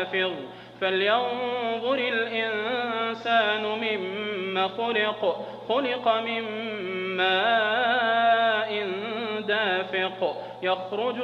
فلينظر الإنسان مما خلق من ماء دافق يخرج